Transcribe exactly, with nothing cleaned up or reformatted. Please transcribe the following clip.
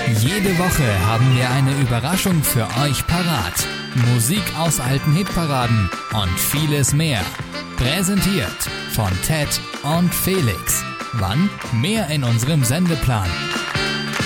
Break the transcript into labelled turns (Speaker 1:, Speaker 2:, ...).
Speaker 1: Jede Woche haben wir eine Überraschung für euch parat. Musik aus alten Hitparaden und vieles mehr. Präsentiert von Ted und Felix. Wann? Mehr in unserem Sendeplan.